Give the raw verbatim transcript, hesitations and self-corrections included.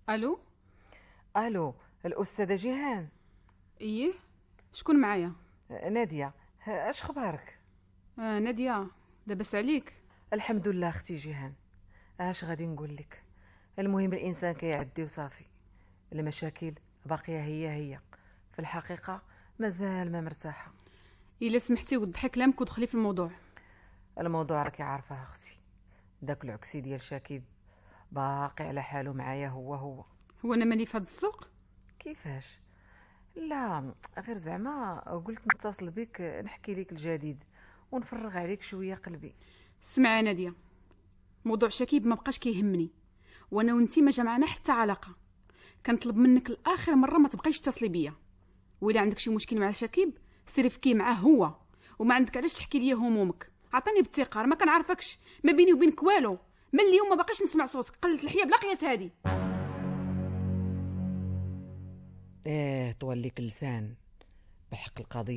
الو. الو، الاستاذه جيهان. ايه، شكون معايا؟ ناديه، اش خبارك؟ آه ناديه، لاباس عليك؟ الحمد لله اختي جيهان. اش غادي نقول لك؟ المهم الانسان كيعدي وصافي. المشاكل باقيه هي هي، في الحقيقه مازال ما مرتاحه. الا سمحتي وضحي كلامك ودخلي في الموضوع. الموضوع راكي عارفاه اختي، داك العكسي ديال شاكيب باقي على حاله معايا هو هو. هو انا مالي في هذا السوق؟ كيفاش؟ لا غير زعما قلت نتصل بك نحكي لك الجديد ونفرغ عليك شويه قلبي. سمع ناديه، موضوع شكيب ما بقاش كيهمني، وانا وانتي ما جمعنا حتى علاقه. كنطلب منك لاخر مره ما تبقايش تتصلي بيا، وإلا عندك شي مشكل مع شكيب سيري فكي معاه هو، وما عندك علاش تحكي لي همومك. عطيني بالتقار، ما كنعرفكش، ما بيني وبينك والو. من اليوم ما باقاش نسمع صوتك، قلت الحياه بلا قياس هادي. ايه طول لك اللسان، بحق القضيه